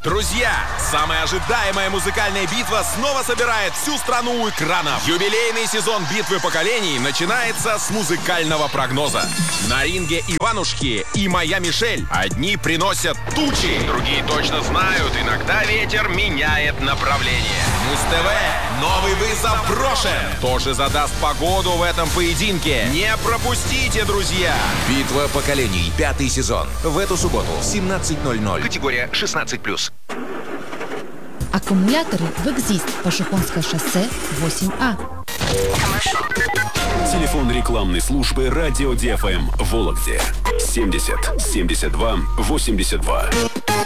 Друзья, самая ожидаемая музыкальная битва снова собирает всю страну у экранов. Юбилейный сезон битвы поколений начинается с музыкального прогноза. На ринге Иванушки и моя Мишель. Одни приносят тучи, другие точно знают, иногда ветер меняет направление. Муз-ТВ, новый вызов брошен. Кто же задаст погоду в этом поединке? Не пропустите, друзья! Битва поколений. 5-й сезон. В эту субботу в 17:00. Категория 16+. Аккумуляторы в «Экзист», Пашихонское шоссе, 8А. Телефон рекламной службы «Радио ДФМ» в Вологде. 70 72 82.